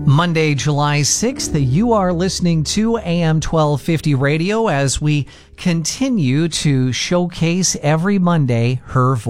Monday, July 6th, you are listening to AM 1250 Radio as we continue to showcase every Monday her voice.